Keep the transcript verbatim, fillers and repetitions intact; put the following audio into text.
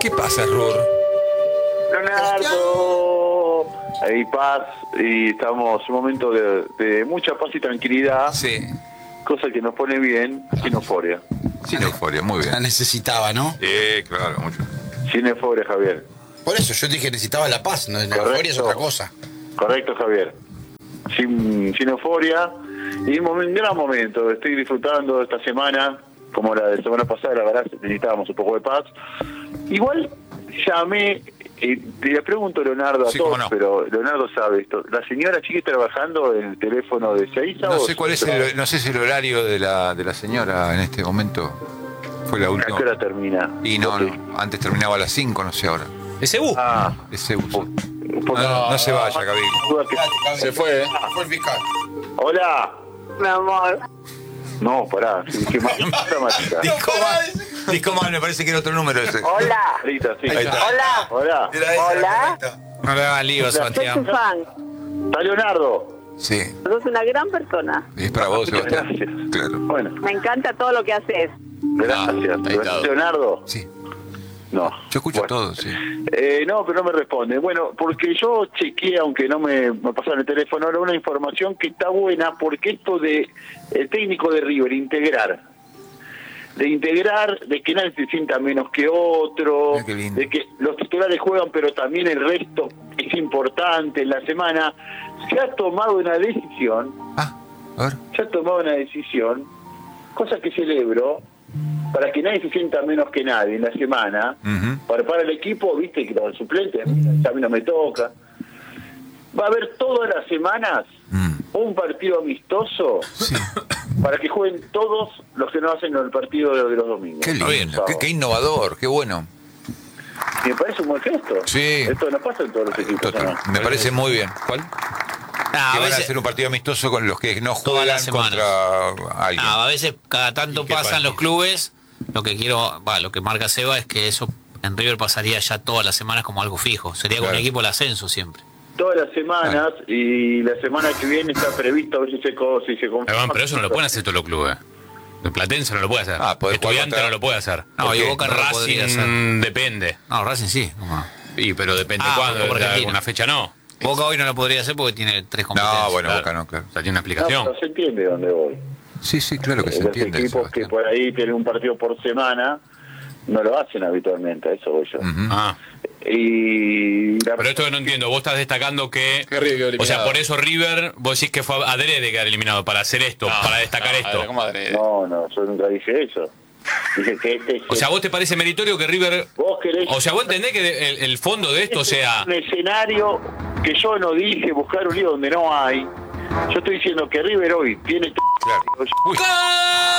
¿Qué pasa, Rur? Leonardo, hay paz y estamos en un momento de, de mucha paz y tranquilidad. Sí. Cosa que nos pone bien, sin euforia. Sin euforia, muy bien. La necesitaba, ¿no? Sí, claro, mucho. Sin euforia, Javier. Por eso yo dije que necesitaba la paz, no, la Correcto. euforia es otra cosa. Correcto, Javier. Sin, sin euforia. Y un, momen- un gran momento. Estoy disfrutando esta semana, como la de la semana pasada, la verdad necesitábamos un poco de paz. Igual llamé, y le pregunto a Leonardo a Sí, todos, cómo no. pero Leonardo sabe esto. ¿La señora sigue trabajando en el teléfono de Seiza? No o sé cuál es el, no sé si el horario de la, de la señora en este momento. Fue la ¿A última. qué hora termina? Y no, Ok. no, antes terminaba a las cinco, no sé ahora. ¿Ese bus? Ah, Ese uso. un poco- No, no se vaya, Gabriel. duda que- Se fue, ¿eh? Fue el fiscal. Hola. Mi amor. No, pará. Sí, qué más dramática. Disco mal. Disco mal, me parece que era otro número ese. Hola. Ahorita, sí. Ahí está. Hola. Hola. Hola. No le hagan lío, Soy tu Sebastián. fan. Está Leonardo. Sí. Sos una gran persona. Es para vos, Muchas Sebastián. gracias. Claro. Bueno, Me encanta todo lo que haces. gracias. ahí está. Leonardo. Sí. No. Yo escucho Bueno. todo, sí. Eh, no, pero no me responde. Bueno, porque yo chequeé, aunque no me, me pasaron el teléfono, era una información que está buena, porque esto de el técnico de River, integrar. De integrar, de que nadie se sienta menos que otro, Mira qué lindo. de que los titulares juegan, pero también el resto es importante en la semana. Se ha tomado una decisión, Ah, a ver. se ha tomado una decisión, cosa que celebro, para que nadie se sienta menos que nadie en la semana. Ujú. Para, para el equipo, viste que los suplentes, a mí, a mí no me toca. Va a haber todas las semanas Mm. un partido amistoso Sí. para que jueguen todos los que no hacen el partido de, de los domingos. Qué lindo, qué, qué innovador, qué bueno. Y me parece un buen gesto. Sí. Esto no pasa en todos los equipos. Total, ¿no? Me parece muy bien. ¿Cuál? Ah, Que a van a veces, hacer un partido amistoso con los que no Todas las juegan semanas. contra alguien. ah, a veces cada tanto ¿Y qué pasan pasa? los clubes. Lo que quiero, va, lo que marca Seba es que eso en River pasaría ya todas las semanas como algo fijo. Sería con Claro. un equipo el ascenso siempre. Todas las semanas, y la semana que viene está previsto a ver si se, co- si se confirma. Pero eso no lo pueden hacer todos los clubes. El Platense no lo puede hacer. Ah, podés jugar Estudiante contra- no lo puede hacer. No, Porque y Boca no lo podría hacer. Racing depende. No, Racing sí. ¿cómo? Y pero depende Ah, cuándo. Copa de Argentina. alguna fecha no. Boca hoy no lo podría hacer porque tiene tres competencias. No, bueno, Claro. Boca no, claro. O sea, tiene una No, explicación. pero se entiende dónde voy. Sí, sí, claro que se Los entiende. equipos que Sebastián. por ahí tienen un partido por semana no lo hacen habitualmente, a eso voy yo. Ujú. Ah. Y la- Pero esto que no entiendo, vos estás destacando que... Que River quedó eliminado. O sea, por eso River, vos decís que fue adrede quedar eliminado, para hacer esto, para destacar esto. No, no, yo nunca dije eso. Dije que este... O sea, ¿vos te parece meritorio que River... vos querés... O sea, ¿vos entendés que el, el fondo de esto sea... un escenario que yo no dije buscar un lío donde no hay. Yo estoy diciendo que River hoy tiene... Claro. Uy.